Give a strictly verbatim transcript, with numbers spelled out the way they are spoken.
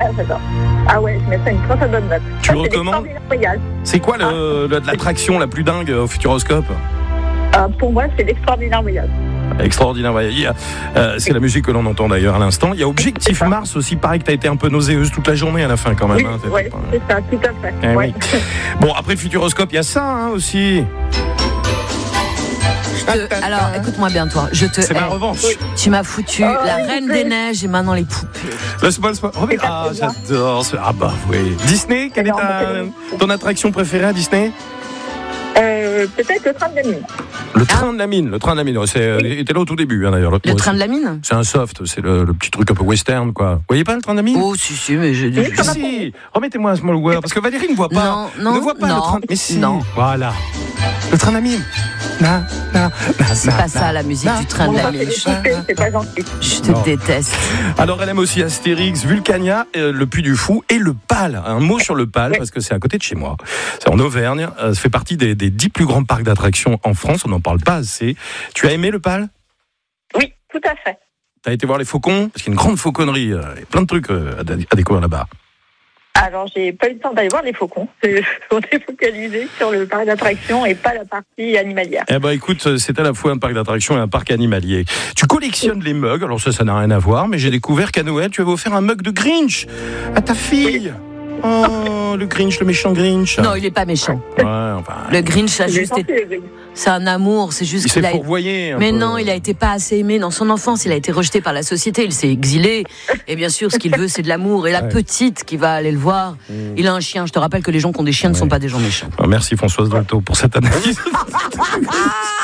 j'adore. Ah ouais, je mettrais une très très bonne note. Tu Ça, le c'est recommandes? l'Extraordinaire Royal. C'est quoi le, le- l'attraction la plus dingue au Futuroscope? Euh, pour moi, c'est l'Extraordinaire Royal. Extraordinaire. Ouais. Il y a, euh, c'est la musique que l'on entend d'ailleurs à l'instant. Il y a Objectif Mars aussi. Pareil que tu as été un peu nauséeuse toute la journée à la fin quand même. Oui, hein, t'étais ouais, pas- c'est ça, tout à fait. Eh Ouais. oui. Bon, après Futuroscope, il y a ça hein, aussi. Te- Alors, écoute-moi bien, toi. Je te C'est ma hais. revanche. Tu m'as foutu Oh, la s'il Reine vous plaît. des Neiges et maintenant les poupées. Laisse-moi, laisse-moi. Oh, mais- C'est ah, pas très bien. j'adore. ce- Ah bah oui. Disney, quelle est Non, ta, mais ton attraction préférée à Disney? Euh, peut-être le train de la mine. Le train de la mine. Le train de la mine. C'est, il était là au tout début hein, d'ailleurs. Le train de la mine? C'est un soft. C'est le, le petit truc un peu western quoi. Vous voyez pas le train de la mine? Oh, si, si, mais je. Oui, je- ça va. Si, remettez-moi un small world parce que Valérie ne voit pas. Non, non, ne voit pas non, le train. Mais si. non. Voilà. Le train de la mine. Na, na, na, C'est na, pas na, ça la musique na. du train de la Moi, mine. c'est des poupées, c'est pas gentil. Je te Non. déteste. Alors elle aime aussi Astérix, Vulcania, euh, le Puy du Fou et le Pal. Un mot sur le Pal Ouais. parce que c'est à côté de chez moi. C'est en Auvergne. Euh, ça fait partie des, des dix plus grands parcs d'attractions en France. On n'en parle pas assez. Tu as aimé le Pal? Oui, tout à fait. T'as été voir les faucons? Parce qu'il y a une grande fauconnerie. euh, Il y a plein de trucs euh, à, à découvrir là-bas. Alors, j'ai pas eu le temps d'aller voir les faucons. Euh, On est focalisé sur le parc d'attractions et pas la partie animalière. Eh ben écoute, c'est à la fois un parc d'attractions et un parc animalier. Tu collectionnes les mugs, alors ça, ça n'a rien à voir, mais j'ai découvert qu'à Noël, tu avais offert un mug de Grinch à ta fille. Oh, le Grinch, le méchant Grinch. Non, il est pas méchant. Ouais, enfin, Le Grinch a J'ai juste senti été. les- C'est un amour, c'est juste il s'est qu'il a. fourvoyé. un Mais peu. non, il a été pas assez aimé dans son enfance. Il a été rejeté par la société. Il s'est exilé. Et bien sûr, ce qu'il veut, c'est de l'amour. Et la Ouais. petite qui va aller le voir, il a un chien. Je te rappelle que les gens qui ont des chiens ne sont Ouais. pas des gens méchants. Ah, merci Françoise Dolto pour cette analyse.